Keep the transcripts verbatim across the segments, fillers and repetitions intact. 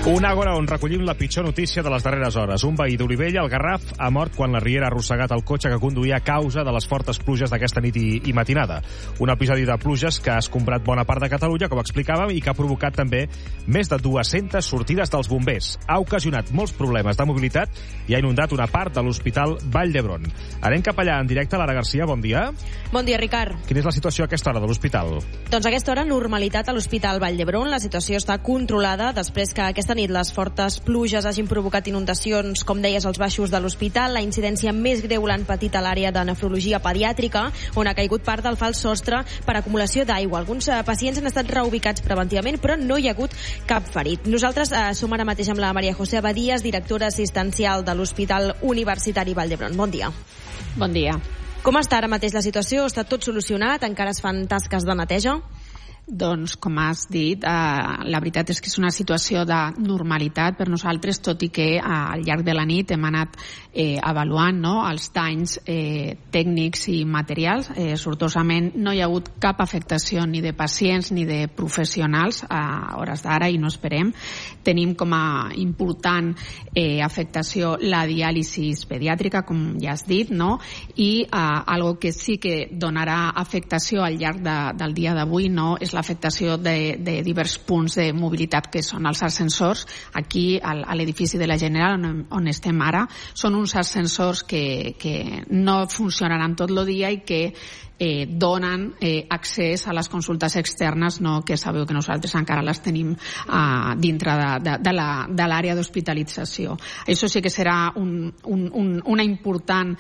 Un Àgora on recollim la pitjor notícia de les darreres hores. Un veí d'Olivella, al Garraf, ha mort quan la riera ha arrossegat el cotxe que conduïa a causa de les fortes pluges d'aquesta nit i, i matinada. Un episodi de pluges que ha escombrat bona part de Catalunya, com explicàvem, i que ha provocat també més de dues-centes sortides dels bombers. Ha ocasionat molts problemes de mobilitat i ha inundat una part de l'Hospital Vall d'Hebron. Anem cap allà en directe. Lara Garcia, bon dia. Bon dia, Ricard. Quina és la situació a aquesta hora de l'hospital? Doncs a aquesta hora, normalitat a l'Hospital Vall d'Hebron. La situació està controlada després que aquesta nit les fortes pluges hagin provocat inundacions, com deies, als baixos de l'hospital. La incidència més greu l'han patit a l'àrea de nefrologia pediàtrica, on ha caigut part del fals sostre per acumulació d'aigua. Alguns eh, pacients han estat reubicats preventivament, però no hi ha hagut cap ferit. Nosaltres eh, som ara mateix amb la Maria José Abadías, directora assistencial de l'Hospital Universitari Vall d'Hebron. Bon dia. Bon dia. Com està ara mateix la situació? Està tot solucionat? Encara es fan tasques de neteja? Doncs, com has dit, eh, la veritat és que és una situació de normalitat per nosaltres, tot i que eh, al llarg de la nit hem anat eh, avaluant no, els danys eh, tècnics i materials. Eh, sortosament no hi ha hagut cap afectació ni de pacients ni de professionals a hores d'ara i no esperem. Tenim com a important eh, afectació la diàlisi pediàtrica, com ja has dit, no? I eh, algo que sí que donarà afectació al llarg de, del dia d'avui, no? És l'afectació de, de divers punts de mobilitat que són els ascensors. Aquí al, a l'edifici de la General on, on estem ara són uns ascensors que, que no funcionaran tot el dia i que Eh, donen eh, accés a les consultes externes, no, que sabeu que nosaltres encara les tenim eh, dintre de, de, de la, de l'àrea d'hospitalització. Això sí que serà un, un, un, una important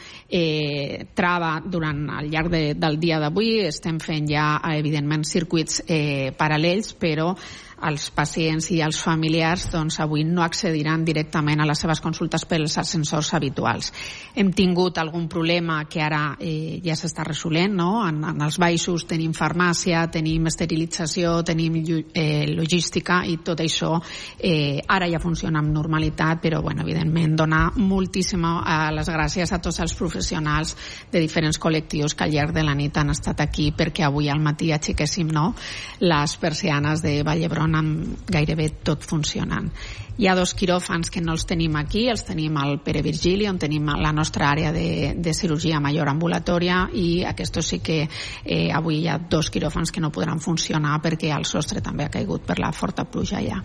eh, trava durant el llarg de, del dia d'avui. Estem fent ja, evidentment, circuits eh, paral·lels, però els pacients i els familiars doncs, avui no accediran directament a les seves consultes pels ascensors habituals. Hem tingut algun problema que ara eh, ja s'està resolent, no? En, en els baixos tenim farmàcia, tenim esterilització, tenim eh, logística i tot això eh, ara ja funciona amb normalitat, però bueno, evidentment donar moltíssimes eh, les gràcies a tots els professionals de diferents col·lectius que al llarg de la nit han estat aquí perquè avui al matí aixequéssim no, les persianes de Vall d'Hebron amb gairebé tot funcionant. Hi ha dos quiròfans que no els tenim aquí, els tenim al Pere Virgili, on tenim la nostra àrea de, de cirurgia major ambulatòria, i aquests sí que eh, avui hi ha dos quiròfans que no podran funcionar perquè el sostre també ha caigut per la forta pluja allà.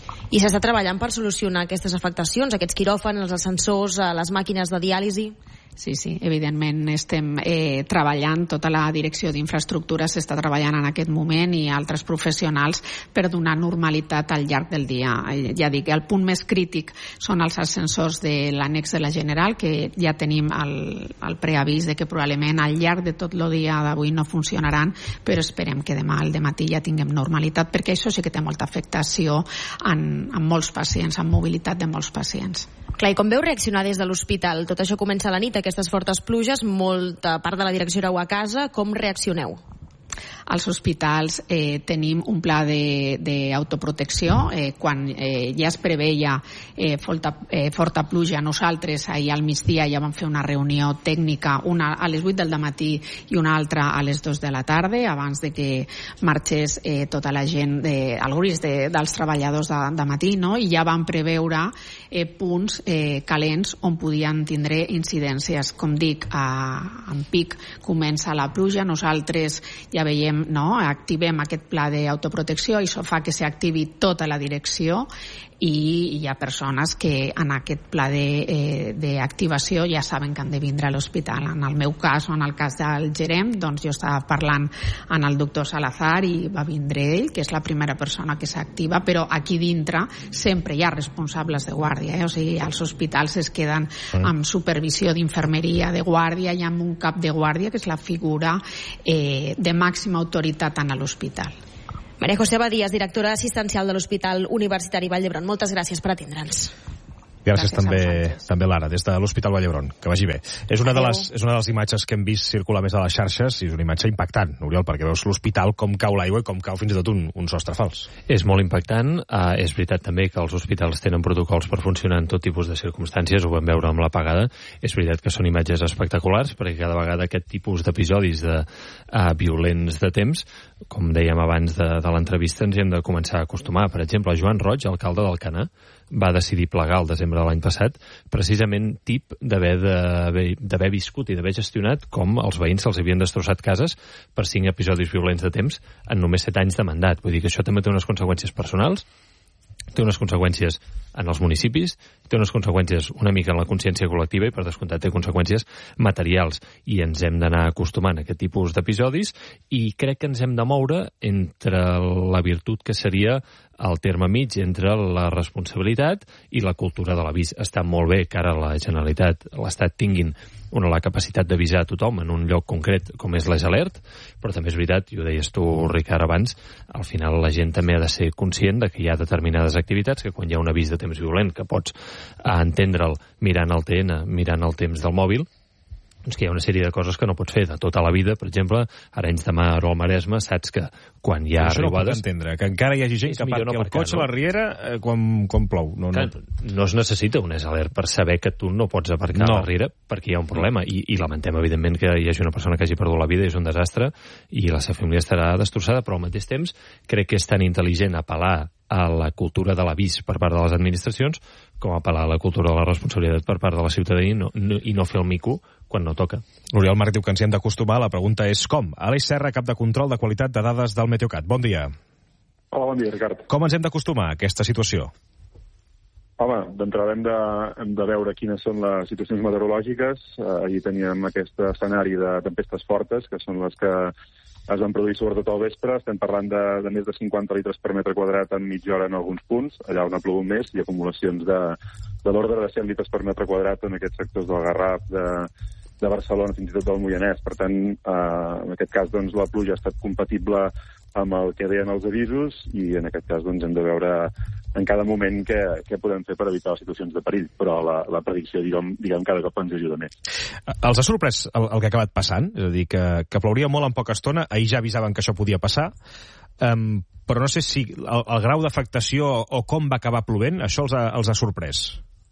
I s'està treballant per solucionar aquestes afectacions, aquests quiròfans, els ascensors, les màquines de diàlisi? Sí, sí, evidentment estem eh, treballant, tota la direcció d'infraestructures s'està treballant en aquest moment i altres professionals per donar normalitat al llarg del dia. Eh, ja dic, el punt més crític són els ascensors de l'annex de la General, que ja tenim el, el preavís de que probablement al llarg de tot el dia d'avui no funcionaran, però esperem que demà al dematí ja tinguem normalitat, perquè això sí que té molta afectació en, en molts pacients, en mobilitat de molts pacients. Clar, i com veu reaccionar des de l'hospital? Tot això comença a la nit, aquestes fortes pluges, molta part de la direcció éreu a casa. Com reaccioneu? Als hospitals eh, tenim un pla d'autoprotecció. Eh, quan eh, ja es preveia eh, forta, eh, forta pluja, nosaltres ahir al migdia ja vam fer una reunió tècnica, una a les vuit del dematí i una altra a les dues de la tarda, abans de que marxés eh, tota la gent, de, el gruix de, dels treballadors de, de matí, no? I ja vam preveure eh, punts eh, calents on podien tindre incidències. Com dic, a, en pic comença la pluja, nosaltres ja veiem, no, activem aquest pla d'autoprotecció i això fa que s'activi tota la direcció, i hi ha persones que en aquest pla d'activació eh, ja saben que han de vindre a l'hospital. En el meu cas o en el cas del gerent, doncs jo estava parlant amb el doctor Salazar i va vindre ell, que és la primera persona que s'activa, però aquí dintre sempre hi ha responsables de guàrdia, eh? O sigui, els hospitals es queden amb supervisió d'infermeria de guàrdia i amb un cap de guàrdia, que és la figura eh, de màxima autoritat en l'hospital. Maria José Abadías, directora assistencial de l'Hospital Universitari Vall d'Hebron, moltes gràcies per atendre'ns. Gràcies, Gràcies també, també Lara, des de l'Hospital Vall d'Hebron. Que vagi bé. És una, de les, és una de les imatges que hem vist circular més a les xarxes i és una imatge impactant, Oriol, perquè veus l'hospital com cau l'aigua i com cau fins i tot un, un sostre fals. És molt impactant. Uh, és veritat també que els hospitals tenen protocols per funcionar en tot tipus de circumstàncies, ho vam veure amb l'apagada. És veritat que són imatges espectaculars perquè cada vegada aquest tipus d'episodis de, uh, violents de temps, com dèiem abans de, de l'entrevista, ens hi hem de començar a acostumar. Per exemple, Joan Roig, alcalde d'Alcanar, va decidir plegar el desembre de l'any passat, precisament tip d'haver d'haver viscut i d'haver gestionat com els veïns se'ls havien destrossat cases per cinc episodis violents de temps en només set anys de mandat. Vull dir que això també té unes conseqüències personals, té unes conseqüències en els municipis, té unes conseqüències una mica en la consciència col·lectiva i, per descomptat, té conseqüències materials. I ens hem d'anar acostumant a aquest tipus d'episodis i crec que ens hem de moure entre la virtut que seria el terme mig entre la responsabilitat i la cultura de l'avís. Està molt bé que ara la Generalitat, l'Estat, tinguin una, la capacitat d'avisar a tothom en un lloc concret com és la Gelert, però també és veritat, i ho deies tu, Ricard, abans, al final la gent també ha de ser conscient de que hi ha determinades activitats que quan hi ha un avís de temps violent, que pots entendre'l mirant el T N, mirant el temps del mòbil, doncs que hi ha una sèrie de coses que no pots fer de tota la vida. Per exemple, Arenys de Mar o al Maresme, saps que quan hi ha això arribades... Això no puc entendre, que encara hi hagi gent que aparqui no el cotxe no? a la riera eh, quan, quan plou. No, no. no es necessita un alert per saber que tu no pots aparcar no. a la riera perquè hi ha un problema. I, I lamentem, evidentment, que hi hagi una persona que hagi perdut la vida, és un desastre, i la seva família estarà destrossada, però al mateix temps crec que és tan intel·ligent apel·lar a la cultura de l'avís per part de les administracions com apel·lar a la cultura de la responsabilitat per part de la ciutadania no, no, i no fer el mico quan no toca. Oriol Marc diu que ens hi hem d'acostumar. La pregunta és com? Aleix Serra, cap de control de qualitat de dades del Meteocat. Bon dia. Hola, bon dia, Ricard. Com ens hem d'acostumar a aquesta situació? Home, d'entrada hem, de, hem de veure quines són les situacions meteorològiques. Eh, ahir teníem aquest escenari de tempestes fortes, que són les que es van produir sobretot al vespre. Estem parlant de, de més de cinquanta litres per metre quadrat en mitja hora en alguns punts. Allà on ha plogut més hi ha acumulacions de, de l'ordre de cent litres per metre quadrat en aquests sectors del Garraf, de, de Barcelona, fins i tot del Moianès. Per tant, eh, en aquest cas, doncs, la pluja ha estat compatible amb el que deien els avisos i en aquest cas doncs, hem de veure en cada moment què, què podem fer per evitar les situacions de perill, però la, la predicció, diguem, diguem, cada cop ens ajuda més. Els ha sorprès el, el que ha acabat passant? És a dir, que, que plouria molt en poca estona, ahir ja avisaven que això podia passar, um, però no sé si el, el grau d'afectació o com va acabar plovent, això els ha, els ha sorprès?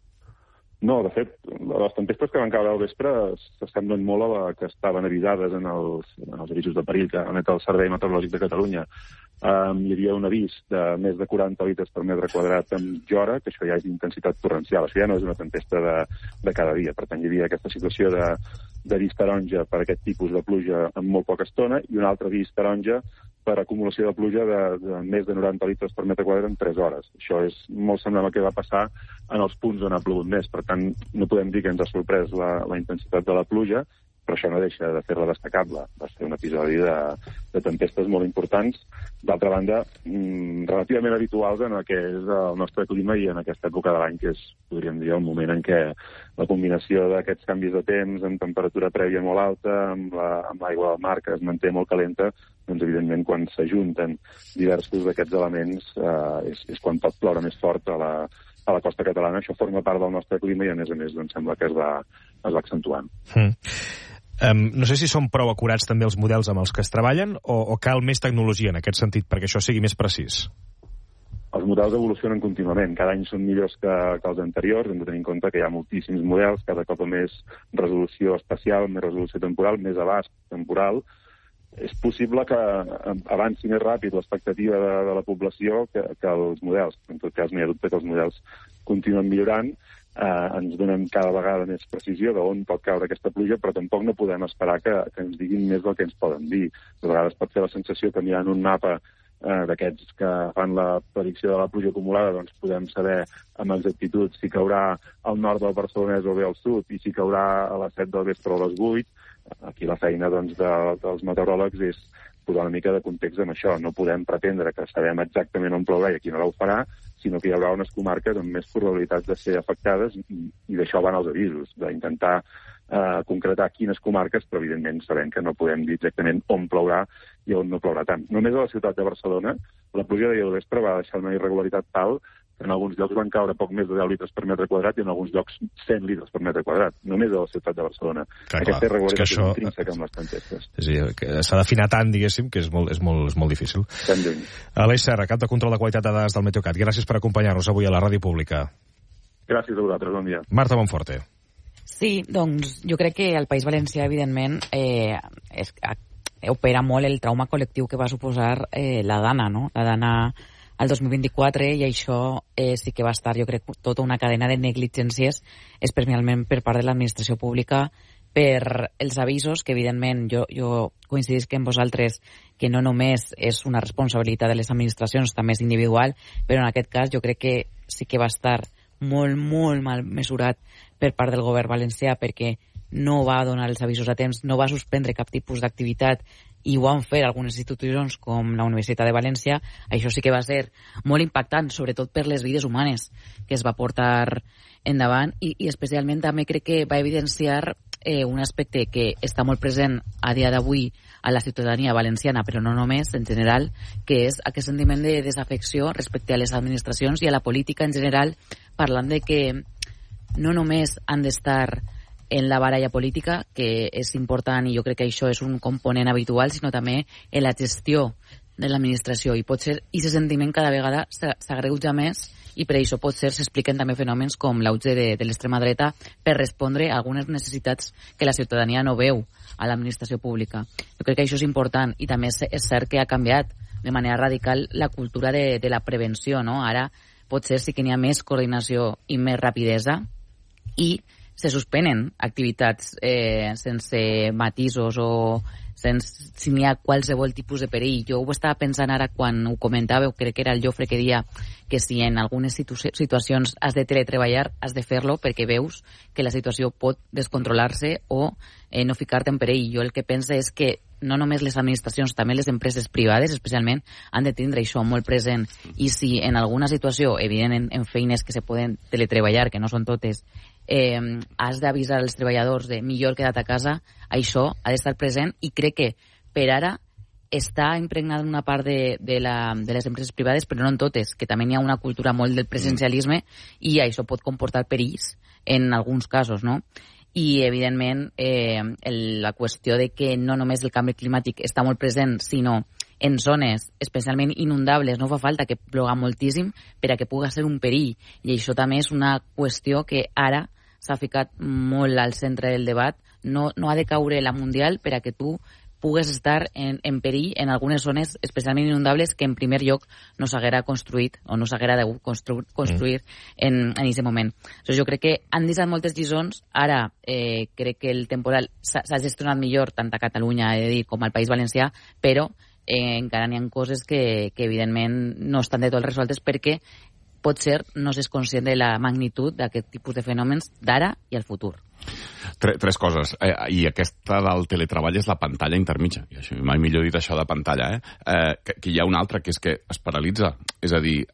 No, de fet, les tempestes que van caure al vespre s'assemblen molt a la que estaven avisades en els, en els avisos de perill que emet el Servei Meteorològic de Catalunya. Um, hi havia un avís de més de quaranta litres per metre quadrat en mitja hora, que això ja és intensitat torrencial, això ja no és una tempesta de, de cada dia. Per tant, hi havia aquesta situació de, d'avís taronja per aquest tipus de pluja en molt poca estona i un altre avís taronja per acumulació de pluja de, de més de noranta litres per metre quadrat en tres hores. Això és molt semblant al que va passar en els punts on ha plogut més. Per tant, no podem dir que ens ha sorprès la, la intensitat de la pluja, però això no deixa de fer-la destacable. Va ser un episodi de, de tempestes molt importants, d'altra banda, mmm, relativament habituals en el que és el nostre clima i en aquesta època de l'any, que és, podríem dir, el moment en què la combinació d'aquests canvis de temps, amb temperatura prèvia molt alta, amb l'aigua la, del mar que es manté molt calenta, doncs, evidentment, quan s'ajunten diversos d'aquests elements, eh, és, és quan pot ploure més fort a la, a la costa catalana. Això forma part del nostre clima i, a més a més, doncs, sembla que es va, es va accentuant. Mm. Um, no sé si són prou acurats també els models amb els que es treballen o, o cal més tecnologia en aquest sentit perquè això sigui més precís? Els models evolucionen contínuament. Cada any són millors que, que els anteriors. Hem de tenir en compte que hi ha moltíssims models, cada cop amb més resolució espacial, més resolució temporal, més abast temporal. És possible que avanci més ràpid l'expectativa de, de la població que, que els models. En tot cas, no hi ha dubte que els models continuen millorant. Eh, ens donen cada vegada més precisió d'on pot caure aquesta pluja, però tampoc no podem esperar que, que ens diguin més del que ens poden dir. De vegades pot fer la sensació que mirant un mapa eh, d'aquests que fan la predicció de la pluja acumulada, doncs podem saber amb exactitud si caurà al nord del Barcelonès o bé al sud i si caurà a les set del vespre o a les vuit. Aquí la feina doncs, de, dels meteoròlegs és posar una mica de context amb això. No podem pretendre que sabem exactament on plourà i a quina hora ho farà, sinó que hi haurà unes comarques amb més probabilitats de ser afectades i, i d'això van els avisos, d'intentar eh, concretar quines comarques, però evidentment sabem que no podem dir exactament on plourà i on no plourà tant. Només a la ciutat de Barcelona, la pluja d'ahir al vespre va deixar una irregularitat tal que en alguns llocs van caure poc més de deu litres per metre quadrat i en alguns llocs cent litres per metre quadrat, només a la ciutat de Barcelona. Clar, Aquesta clar, irregularitat és, és, això... és intrínseca amb les tempestes. És a dir, s'ha d'afinar tant, diguéssim, que és molt, és molt, és molt difícil. Estem lluny. Aleix Serra, cap de control de qualitat de dades del Meteocat. Gràcies per acompanyar-nos avui a la Ràdio Pública. Gràcies a vosaltres, bon dia. Marta Monforte. Sí, doncs jo crec que al País Valencià, evidentment, eh, és, opera molt el trauma col·lectiu que va suposar eh, la Dana, no? La Dana al dos mil vint-i-quatre, i això eh, sí que va estar, jo crec, tota una cadena de negligències, especialment per part de l'administració pública, per els avisos, que evidentment jo, jo coincidisc amb vosaltres que no només és una responsabilitat de les administracions, també és individual, però en aquest cas jo crec que sí que va estar molt, molt mal mesurat per part del govern valencià, perquè no va donar els avisos a temps, no va suspendre cap tipus d'activitat, i ho van fer algunes institucions com la Universitat de València. Això sí que va ser molt impactant, sobretot per les vides humanes que es va portar endavant, i, i especialment també crec que va evidenciar eh, un aspecte que està molt present a dia d'avui a la ciutadania valenciana, però no només, en general, que és aquest sentiment de desafecció respecte a les administracions i a la política en general, parlant de que no només han d'estar en la baralla política, que és important i jo crec que això és un component habitual, sinó també en la gestió de l'administració, i potser aquest sentiment cada vegada s'agreuja més, i per això potser s'expliquen també fenòmens com l'auge de, de l'extrema dreta per respondre a algunes necessitats que la ciutadania no veu a l'administració pública. Jo crec que això és important, i també és, és cert que ha canviat de manera radical la cultura de, de la prevenció, no? Ara potser sí que n'hi ha més coordinació i més rapidesa, i se suspenen activitats eh, sense matisos o sense, si n'hi ha qualsevol tipus de perill. Jo ho estava pensant ara quan ho comentàveu, crec que era el Jofre que dia que si en algunes situ situacions has de teletreballar, has de fer-lo perquè veus que la situació pot descontrolar-se o eh, no ficar-te en perill. Jo el que penso és que no només les administracions, també les empreses privades, especialment, han de tindre això molt present. I si en alguna situació, evident en, en feines que se poden teletreballar, que no són totes, eh, has d'avisar els treballadors de millor quedat a casa, això ha d'estar present, i crec que per ara està impregnada en una part de, de, la, de les empreses privades, però no en totes, que també hi ha una cultura molt del presencialisme, i això pot comportar perills en alguns casos, no? I, evidentment, eh, el, la qüestió de que no només el canvi climàtic està molt present, sinó en zones especialment inundables no fa falta que ploga moltíssim per a que pugui ser un perill. I això també és una qüestió que ara s'ha ficat molt al centre del debat. No, no ha de caure la Mundial per a que tu pugues estar en, en perill en algunes zones especialment inundables que en primer lloc no s'haguera construït o no s'haguera degut construir, construir mm. en aquest moment. So, jo crec que han deixat moltes lliçons. Ara eh, crec que el temporal s'ha gestionat millor tant a Catalunya, he de dir, com al País Valencià, però eh, encara n'hi ha coses que, que evidentment no estan de tot resoltes, perquè potser no s'és conscient de la magnitud d'aquest tipus de fenòmens d'ara i al futur. Tres, tres coses. Eh, I aquesta del teletreball és la pantalla intermitja. I això, mai millor dit això de pantalla, eh? eh que, que hi ha una altra, que és que es paralitza. És a dir,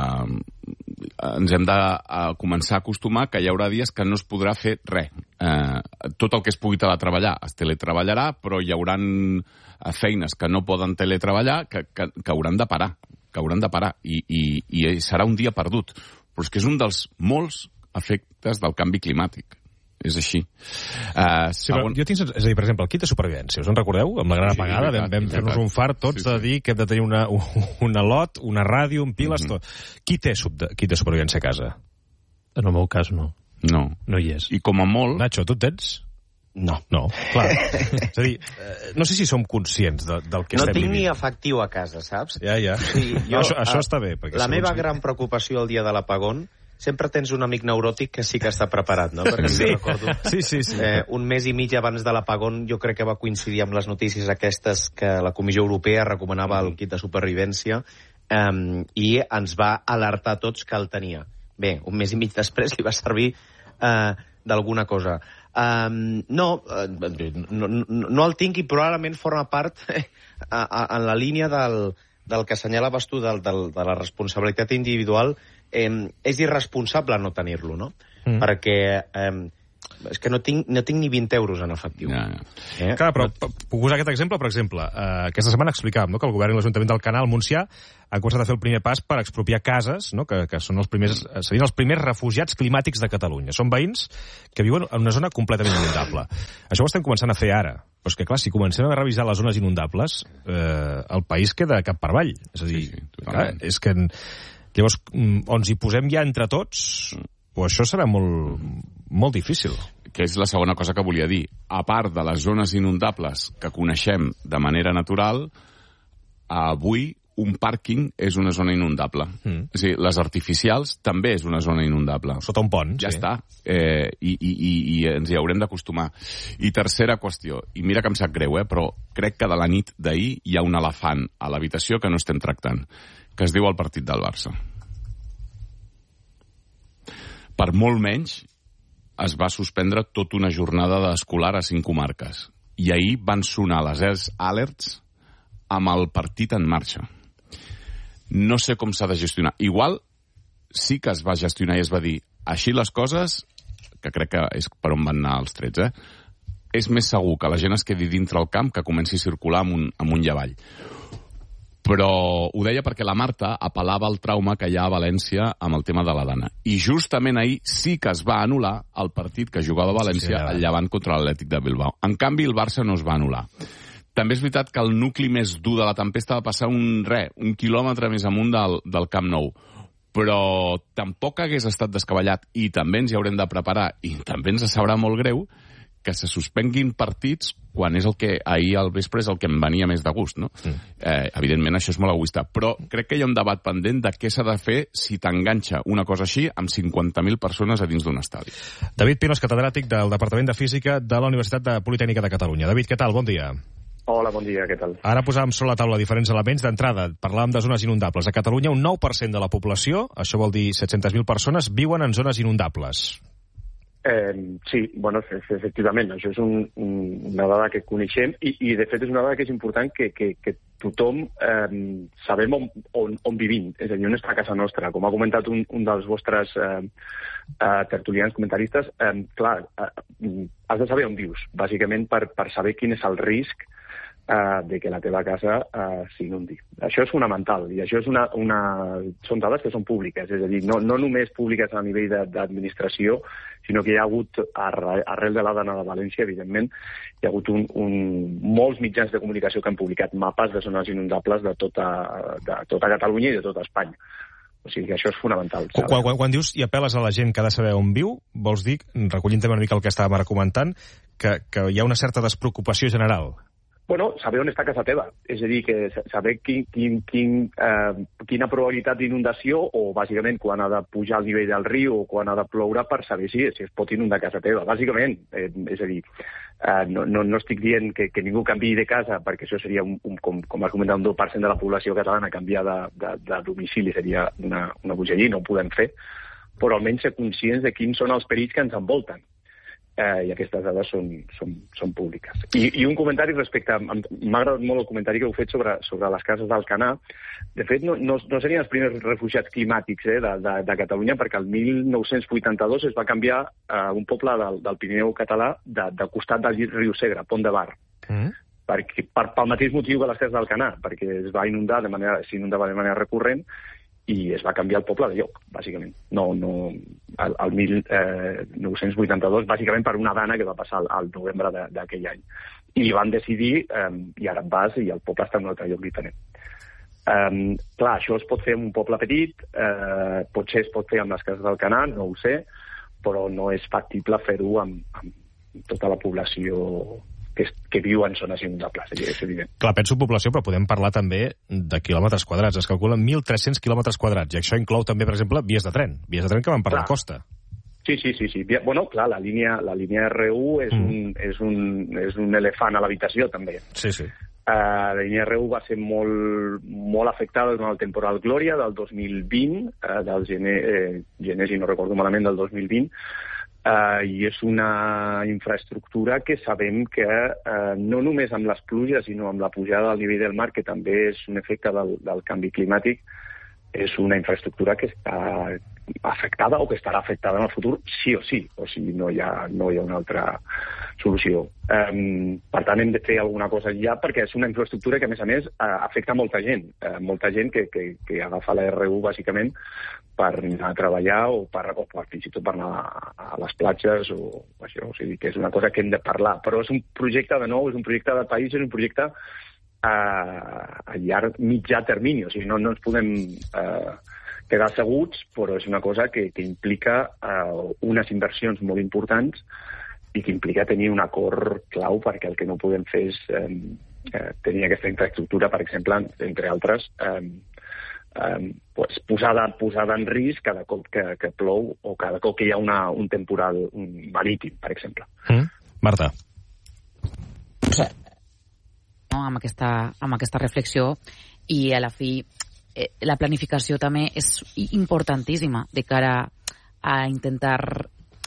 eh, ens hem de eh, començar a acostumar que hi haurà dies que no es podrà fer res. Eh, tot el que es pugui teletreballar es teletreballarà, però hi hauran feines que no poden teletreballar que, que, que hauran de parar. que hauran de parar, i, i, i serà un dia perdut. Però és que és un dels molts efectes del canvi climàtic. És així. Uh, sí, segon... Jo tinc, és a dir, per exemple, el kit de supervivència, us en recordeu? Amb la gran apagada sí, vam, vam fer-nos un fart tots sí, sí. de dir que hem de tenir una, una lot, una ràdio, un piles, mm -hmm. tot. Qui té kit de supervivència a casa? En el meu cas, no. No. No hi és. I com a molt... Nacho, tu tens? No. No, clar. És a dir, no sé si som conscients de, del que no estem vivint. No tinc ni efectiu a casa, saps? Ja, ja. Sí, jo, no, això, això està bé. La meva si... gran preocupació el dia de l'apagón, sempre tens un amic neuròtic que sí que està preparat, no? Perquè sí. jo recordo sí, sí, sí. Eh, un mes i mig abans de l'apagón, jo crec que va coincidir amb les notícies aquestes que la Comissió Europea recomanava el kit de supervivència, eh, i ens va alertar tots que el tenia. Bé, un mes i mig després li va servir eh, d'alguna cosa. Um, no, no, no, no el tinc, i probablement forma part eh, a, a, en la línia del, del que assenyalaves tu, del, del, de la responsabilitat individual. Eh, és irresponsable no tenir-lo, no? Mm. Perquè eh, és que no tinc, no tinc ni vint euros en efectiu. Ja, ja. Eh? Clar, però puc usar aquest exemple, per exemple. Eh, aquesta setmana explicàvem, no?, que el govern i l'Ajuntament del Canal Montsià han començat a fer el primer pas per expropiar cases, no?, que, que són els primers, serien els primers refugiats climàtics de Catalunya. Són veïns que viuen en una zona completament inundable. Això ho estem començant a fer ara. Però és que, clar, si comencem a revisar les zones inundables, eh, el país queda cap per avall. És a dir, sí, sí, clar, és que... Llavors, on ens hi posem ja entre tots, pues això serà molt, molt difícil. Que és la segona cosa que volia dir. A part de les zones inundables que coneixem de manera natural, avui un pàrquing és una zona inundable. Mm. És a dir, les artificials també és una zona inundable. Sota un pont, ja sí. està. Eh, i, i, i, I ens hi haurem d'acostumar. I tercera qüestió, i mira que em sap greu, eh, però crec que de la nit d'ahir hi ha un elefant a l'habitació que no estem tractant, que es diu el partit del Barça. Per molt menys es va suspendre tota una jornada escolar a cinc comarques. I ahir van sonar les Health Alerts amb el partit en marxa. No sé com s'ha de gestionar. Igual sí que es va gestionar i es va dir així les coses, que crec que és per on van anar els trets, eh? És més segur que la gent es quedi dintre el camp que comenci a circular amunt, amunt i avall. Però ho deia perquè la Marta apel·lava al trauma que hi ha a València amb el tema de la Dana. I justament ahir sí que es va anul·lar el partit que jugava a València sí, al Llevant contra l'Atlètic de Bilbao. En canvi, el Barça no es va anul·lar. També és veritat que el nucli més dur de la tempesta va passar un res, un quilòmetre més amunt del, del Camp Nou. Però tampoc hagués estat descabellat, i també ens hi haurem de preparar, i també ens sabrà molt greu, que se suspenguin partits quan és el que ahir al vespre és el que em venia més de gust, no? Mm. Eh, evidentment això és molt egoista, però crec que hi ha un debat pendent de què s'ha de fer si t'enganxa una cosa així amb cinquanta mil persones a dins d'un estadi. David Pinos, catedràtic del Departament de Física de la Universitat de Politècnica de Catalunya. David, què tal? Bon dia. Hola, bon dia, què tal? Ara posàvem sobre la taula diferents elements. D'entrada, parlàvem de zones inundables. A Catalunya, un nou per cent de la població, això vol dir set-centes mil persones, viuen en zones inundables. Eh, sí, bueno, efectivament, això és un, un, una dada que coneixem i, i de fet és una dada que és important que, que, que tothom eh, sabem on, on, on vivim, és a dir, on està a casa nostra. Com ha comentat un, un dels vostres eh, eh, tertulians comentaristes, eh, clar, eh, has de saber on vius, bàsicament per, per saber quin és el risc Uh, de que la teva casa uh, s'inundi. Això és fonamental i això és una, una... són dades que són públiques, és a dir, no, no només públiques a nivell d'administració, sinó que hi ha hagut, arrel de la Dana de València, evidentment, hi ha hagut un, un, molts mitjans de comunicació que han publicat mapes de zones inundables de tota, de tota Catalunya i de tota Espanya. O sigui que això és fonamental. Quan, quan, quan dius i apel·les a la gent que ha de saber on viu, vols dir, recollint també una mica el que estàvem ara comentant, que, que hi ha una certa despreocupació general. Bueno, saber on està casa teva, és a dir, que saber quin, quin, quin, eh, quina probabilitat d'inundació o, bàsicament, quan ha de pujar el nivell del riu o quan ha de ploure per saber si, si es pot inundar casa teva, bàsicament. Eh, és a dir, eh, no, no, no estic dient que, que ningú canviï de casa, perquè això seria, un, un, com, com has comentat, un deu per cent de la població catalana canviar de, de, de domicili seria una, una bogeria, no ho podem fer, però almenys ser conscients de quins són els perills que ens envolten. Eh, i aquestes dades són, són, són públiques. I, I un comentari respecte... M'ha agradat molt el comentari que heu fet sobre, sobre les cases d'Alcanar. De fet, no, no, no serien els primers refugiats climàtics eh, de, de, de Catalunya, perquè el mil nou-cents vuitanta-dos es va canviar eh, un poble del, del Pirineu català de, de costat del riu Segre, Pont de Bar. Mm. Perquè, per, pel mateix motiu que les cases d'Alcanar, perquè es va inundar de manera, s'inundava de manera recurrent i es va canviar el poble de lloc, bàsicament. No, no, el, el mil nou-cents vuitanta-dos, bàsicament per una dana que va passar al, al novembre d'aquell any. I van decidir, eh, i ara et vas i el poble està en un altre lloc diferent. Eh, clar, això es pot fer en un poble petit, eh, potser es pot fer amb les cases d'Alcanar, no ho sé, però no és factible fer-ho amb, amb tota la població que, que viu en zones inundables, és evident. Clar, penso en població, però podem parlar també de quilòmetres quadrats. Es calculen mil tres-cents quilòmetres quadrats, i això inclou també, per exemple, vies de tren. Vies de tren que van per clar. La costa. Sí, sí, sí, sí. Bueno, clar, la línia, la línia R u és, mm. un, és, un, és un elefant a l'habitació, també. Sí, sí. Uh, la línia R u va ser molt, molt afectada durant el temporal Glòria del dos mil vint, uh, del gener, eh, gener, si no recordo malament, del dos mil vint, Uh, i és una infraestructura que sabem que uh, no només amb les pluges, sinó amb la pujada del nivell del mar, que també és un efecte del, del canvi climàtic, és una infraestructura que està afectada o que estarà afectada en el futur sí o sí, o sigui, no hi ha, no hi ha una altra solució. Um, per tant, hem de fer alguna cosa ja, perquè és una infraestructura que, a més a més, uh, afecta molta gent, uh, molta gent que, que, que agafa la R u, bàsicament, per anar a treballar o, per, o per, fins i tot per anar a, a les platges o això, o sigui, que és una cosa que hem de parlar. Però és un projecte, de nou, és un projecte de país, és un projecte a, a llarg, mitjà termini, o sigui, no, no ens podem uh, quedar asseguts, però és una cosa que, que implica uh, unes inversions molt importants i que implica tenir un acord clau, perquè el que no podem fer és eh, eh, tenir aquesta infraestructura, per exemple, entre altres, eh, eh, pues, posada, posada en risc cada cop que, que plou o cada cop que hi ha una, un temporal un marítim, per exemple. Mm. Marta. No, amb, aquesta, amb aquesta reflexió, i a la fi eh, la planificació també és importantíssima de cara a intentar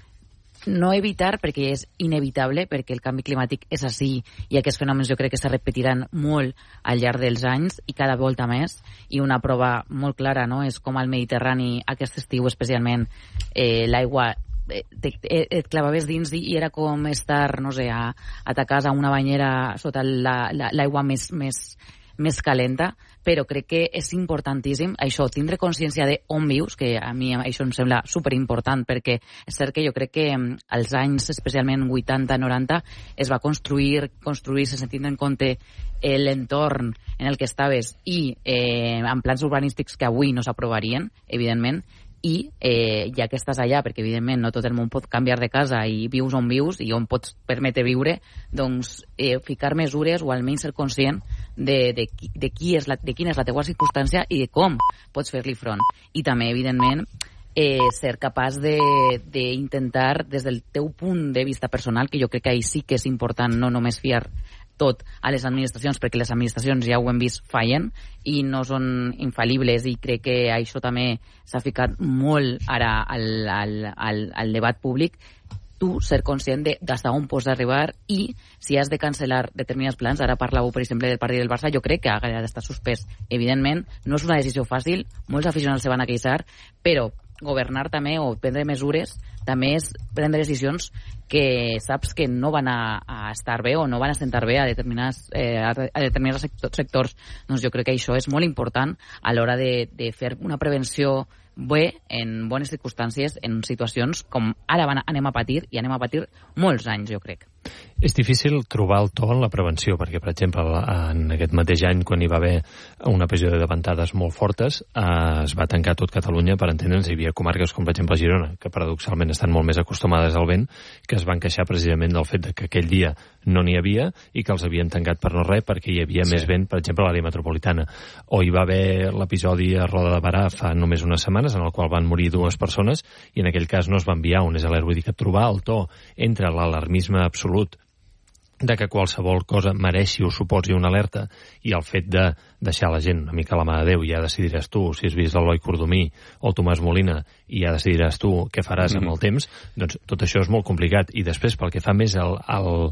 no evitar, perquè és inevitable, perquè el canvi climàtic és així i aquests fenòmens jo crec que se repetiran molt al llarg dels anys i cada volta més, i una prova molt clara, no?, és com al Mediterrani aquest estiu especialment eh, l'aigua et, et clavaves dins i era com estar, no sé, a, a ta casa a una banyera sota la, la, l'aigua més, més, més calenta, però crec que és importantíssim això, tindre consciència de on vius, que a mi això em sembla superimportant, perquè és cert que jo crec que als anys, especialment vuitanta noranta, es va construir, construir-se sentint en compte l'entorn en el que estaves i eh, amb plans urbanístics que avui no s'aprovarien, evidentment, i eh, ja que estàs allà, perquè evidentment no tot el món pot canviar de casa i vius on vius i on pots permetre viure, doncs eh, ficar mesures o almenys ser conscient de, de, de, qui és la, de quina és la teua circumstància i de com pots fer-li front. I també, evidentment, eh, ser capaç d'intentar, de, des del teu punt de vista personal, que jo crec que ahir sí que és important no només fiar tot a les administracions, perquè les administracions, ja ho hem vist, fallen i no són infal·libles, i crec que això també s'ha ficat molt ara al, al, al, al debat públic. Tu ser conscient de d'hasta on pots arribar, i si has de cancel·lar determinats plans, ara parlàveu per exemple del partit del Barça, jo crec que ha d'estar suspès. Evidentment, no és una decisió fàcil, molts aficionats se van a queixar, però governar també o prendre mesures també és prendre decisions que saps que no van a, a estar bé o no van a sentar bé a determinats, eh, a, a determinats sectors. Doncs jo crec que això és molt important a l'hora de, de fer una prevenció bé, en bones circumstàncies, en situacions com ara van, anem a patir, i anem a patir molts anys, jo crec. És difícil trobar el to en la prevenció, perquè, per exemple, en aquest mateix any, quan hi va haver un episodi de ventades molt fortes, eh, es va tancar tot Catalunya, per entendre'ns. Hi havia comarques com, per exemple, Girona, que paradoxalment estan molt més acostumades al vent, que es van queixar precisament del fet de que aquell dia no n'hi havia i que els havien tancat per no res perquè hi havia sí. més vent, per exemple, a l'àrea metropolitana. O hi va haver l'episodi a Roda de Barà fa només unes setmanes, en el qual van morir dues persones, i en aquell cas no es va enviar un S L R. Vull dir que trobar el to entre l'alarmisme absolut de que qualsevol cosa mereixi o suposi una alerta i el fet de deixar la gent una mica a la mà de Déu, i ja decidiràs tu si has vist l'Eloi Cordomí o el Tomàs Molina i ja decidiràs tu què faràs amb el temps, doncs tot això és molt complicat. I després, pel que fa més al, al,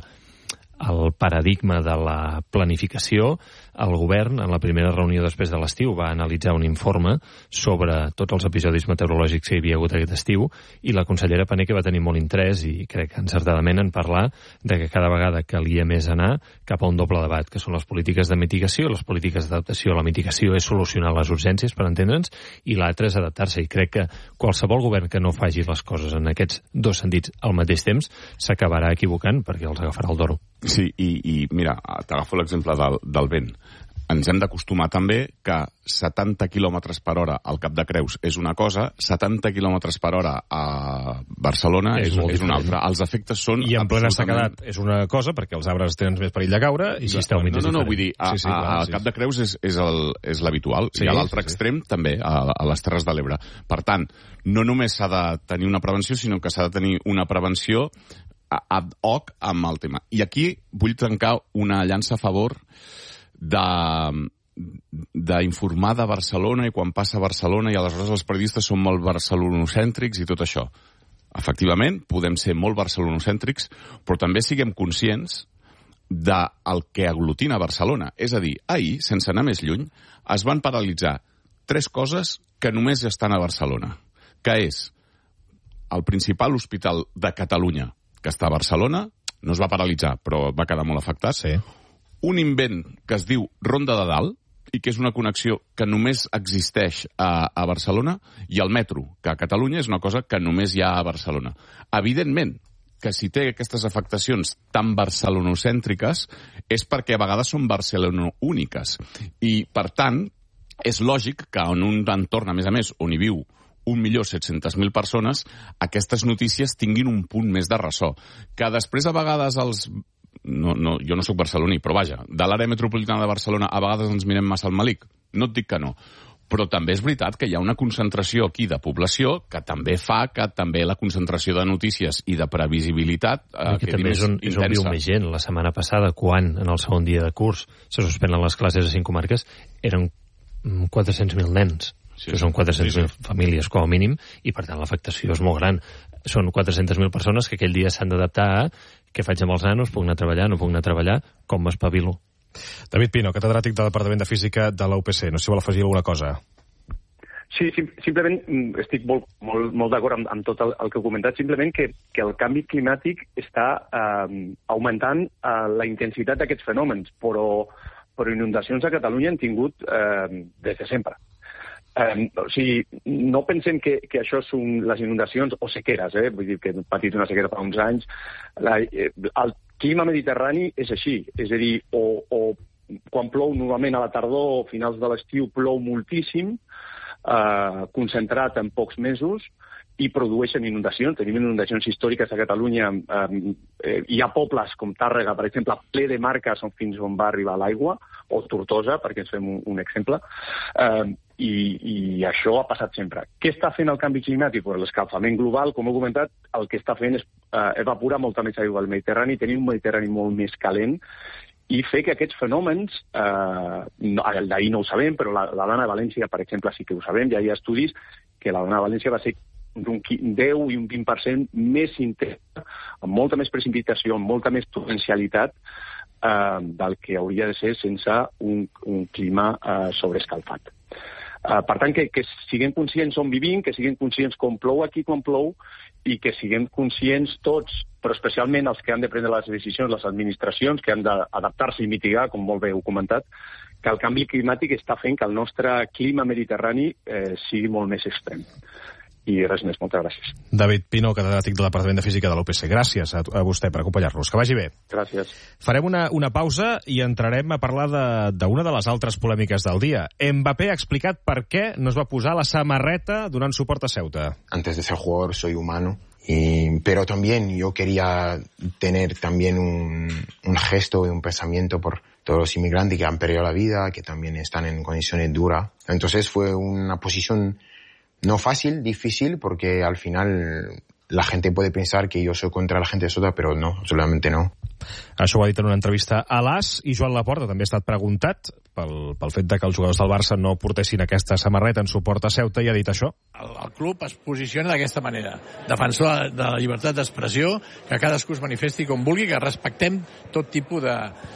al paradigma de la planificació, el govern, en la primera reunió després de l'estiu, va analitzar un informe sobre tots els episodis meteorològics que hi havia hagut aquest estiu, i la consellera Paneque va tenir molt interès, i crec que encertadament, en parlar de que cada vegada calia més anar cap a un doble debat, que són les polítiques de mitigació, les polítiques d'adaptació. La mitigació és solucionar les urgències, per entendre'ns, i l'altra és adaptar-se, i crec que qualsevol govern que no faci les coses en aquests dos sentits al mateix temps s'acabarà equivocant, perquè els agafarà el doro. Sí, i, i mira, t'agafo l'exemple del, del vent. Ens hem d'acostumar també que setanta quilòmetres per hora al Cap de Creus és una cosa, setanta quilòmetres per hora a Barcelona és, és, és una altra. Els efectes són... I en plena sequedat és una cosa, perquè els arbres tenen més perill de caure, i si està humit no, és no, diferent. No, vull dir, a, sí, sí, clar, a, a sí. Cap de Creus és, és, el, és l'habitual, sí, i a l'altre sí, extrem sí. també, a, a les Terres de l'Ebre. Per tant, no només s'ha de tenir una prevenció, sinó que s'ha de tenir una prevenció ad hoc amb el tema. I aquí vull trencar una llança a favor d'informar de, de Barcelona, i quan passa a Barcelona, i aleshores els periodistes són molt barcelonocèntrics i tot això. Efectivament, podem ser molt barcelonocèntrics, però també siguem conscients del que aglutina Barcelona. És a dir, ahir, sense anar més lluny, es van paralitzar tres coses que només estan a Barcelona. que és el principal hospital de Catalunya, que està a Barcelona, no es va paralitzar, però va quedar molt afectat. Sí. Un invent que es diu Ronda de Dalt, i que és una connexió que només existeix a, a Barcelona, i el metro, que a Catalunya és una cosa que només hi ha a Barcelona. Evidentment, que si té aquestes afectacions tan barcelonocèntriques és perquè a vegades són barcelonoúniques. I, per tant, és lògic que en un entorn, a més a més, on hi viu un milió set-centes mil persones, aquestes notícies tinguin un punt més de ressò. Que després, a vegades, els... No, no, jo no sóc barceloní, però vaja, de l'àrea metropolitana de Barcelona a vegades ens mirem massa al malic. No et dic que no. Però també és veritat que hi ha una concentració aquí de població que també fa que també la concentració de notícies i de previsibilitat eh, que també és on, és on viu més gent. La setmana passada, quan en el segon dia de curs se suspenen les classes a cinc comarques, eren quatre-cents mil nens. Sí, que són quatre-cents mil sí, sí. famílies, com a mínim, i per tant l'afectació és molt gran. Són quatre-centes mil persones que aquell dia s'han d'adaptar a què faig amb els nanos, puc anar a treballar, no puc anar a treballar, com m'espavilo. David Pino, catedràtic del Departament de Física de la U P C. No sé si vol afegir alguna cosa. Sí, sim simplement estic molt, molt, molt d'acord amb, amb tot el, el que heu comentat, simplement que, que el canvi climàtic està eh, augmentant eh, la intensitat d'aquests fenòmens, però, però inundacions a Catalunya han tingut eh, des de sempre. Um, o sigui, no pensem que, que això són les inundacions o sequeres, eh? Vull dir que hem patit una sequera fa uns anys. La, eh, el clima mediterrani és així, és a dir, o, o quan plou normalment a la tardor o finals de l'estiu plou moltíssim, eh, concentrat en pocs mesos, i produeixen inundacions. Tenim inundacions històriques a Catalunya. Eh, eh, hi ha pobles com Tàrrega, per exemple, ple de marques on fins on va arribar l'aigua, o Tortosa, perquè ens fem un, un exemple, eh, i, i això ha passat sempre. Què està fent el canvi climàtic? Pues l'escalfament global, com he comentat, el que està fent és eh, evaporar molta més aigua al Mediterrani, tenim un Mediterrani molt més calent, i fer que aquests fenòmens, eh, no, d'ahir no ho sabem, però la, la dana de València, per exemple, sí que ho sabem, ja hi ha estudis que la dana de València va ser d'un deu i un vint per cent més intensa, amb molta més precipitació, amb molta més potencialitat eh, del que hauria de ser sense un, un clima eh, sobreescalfat. Eh, per tant, que, que siguem conscients on vivim, que siguem conscients com plou aquí, quan plou, i que siguem conscients tots, però especialment els que han de prendre les decisions, les administracions, que han d'adaptar-se i mitigar, com molt bé heu comentat, que el canvi climàtic està fent que el nostre clima mediterrani eh, sigui molt més extrem. I res més, moltes gràcies. David Pino, catedràtic del Departament de Física de l'U P C. Gràcies a, a vostè per acompanyar-nos. Que vagi bé. Gràcies. Farem una, una pausa i entrarem a parlar d'una de, de les altres polèmiques del dia. Mbappé ha explicat per què no es va posar la samarreta donant suport a Ceuta. Antes de ser jugador soy humano, y, pero también yo quería tener también un, un gesto y un pensamiento por todos los inmigrantes que han perdido la vida, que también están en condiciones duras. Entonces fue una posición no fácil, difícil, porque al final la gente puede pensar que yo soy contra la gente de Ceuta, però no, absolutament no. Això ho ha dit en una entrevista a l'As, i Joan Laporta també ha estat preguntat pel, pel fet de que els jugadors del Barça no portessin aquesta samarreta en suport a Ceuta, i ha dit això. El, el club es posiciona d'aquesta manera, defensor de la llibertat d'expressió, que cadascú es manifesti com vulgui, que respectem tot tipus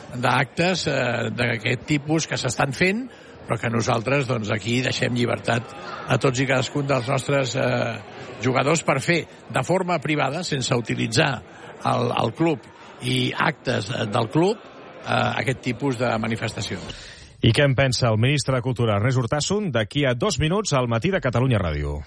d'actes eh, d'aquest tipus que s'estan fent, però que nosaltres doncs, aquí deixem llibertat a tots i cadascun dels nostres eh, jugadors per fer de forma privada, sense utilitzar el, el club i actes del club, eh, aquest tipus de manifestacions. I què en pensa el ministre de Cultura, Ernest Urtasun, d'aquí a dos minuts al matí de Catalunya Ràdio.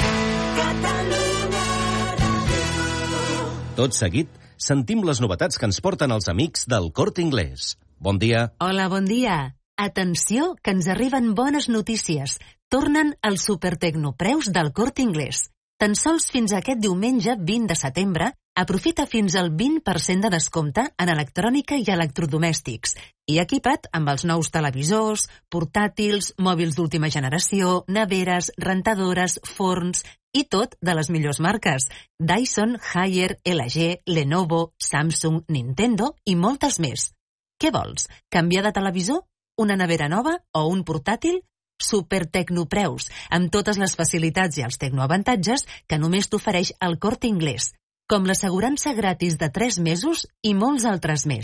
Tot seguit, sentim les novetats que ens porten els amics del Corte Inglés. Bon dia. Hola, bon dia. Atenció, que ens arriben bones notícies. Tornen els supertecnopreus del Corte Inglés. Tan sols fins aquest diumenge vint de setembre, aprofita fins al vint per cent de descompte en electrònica i electrodomèstics. I equipa't amb els nous televisors, portàtils, mòbils d'última generació, neveres, rentadores, forns i tot de les millors marques. Dyson, Haier, L G, Lenovo, Samsung, Nintendo i moltes més. Què vols? Canviar de televisor? Una nevera nova o un portàtil? Supertecnopreus, amb totes les facilitats i els tecnoavantatges que només t'ofereix el Corte Inglés, com l'assegurança gratis de tres mesos i molts altres més.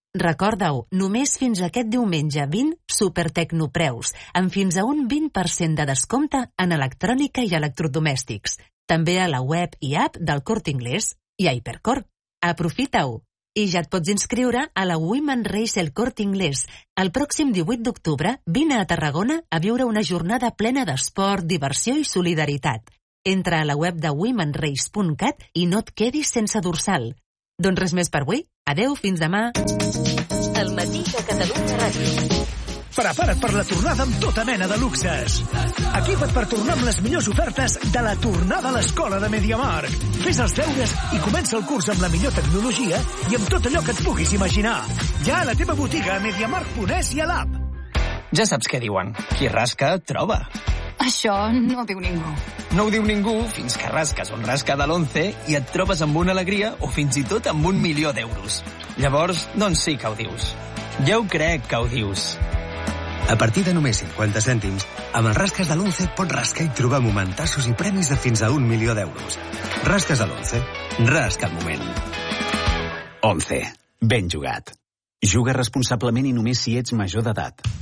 Recorda-ho, només fins aquest diumenge vint supertecnopreus, amb fins a un vint per cent de descompte en electrònica i electrodomèstics. També a la web i app del Corte Inglés i a Hipercor. Aprofita-ho! I ja et pots inscriure a la Women Race El Corte Inglés. El pròxim divuit d'octubre vine a Tarragona a viure una jornada plena d'esport, diversió i solidaritat. Entra a la web de women race punt cat i no et quedis sense dorsal. Doncs res més per avui. Adeu, fins demà. El matí de Catalunya Ràdio. Prepara't per la tornada amb tota mena de luxes. Equipa't per tornar amb les millors ofertes de la tornada a l'escola de MediaMarkt. Fes els deures i comença el curs amb la millor tecnologia i amb tot allò que et puguis imaginar. Ja a la teva botiga a mediamarkt punt es i a l'app. Ja saps què diuen. Qui rasca, troba. Això no ho diu ningú. No ho diu ningú fins que rasques un rasca de l'once i et trobes amb una alegria o fins i tot amb un milió d'euros. Llavors, doncs sí que ho dius. Jo ho crec que ho dius. A partir de només cinquanta cèntims, amb els rasques de l'once pots rascar i trobar momentassos i premis de fins a un milió d'euros. Rasques de l'once. Rasca el moment. once. Ben jugat. Juga responsablement i només si ets major d'edat.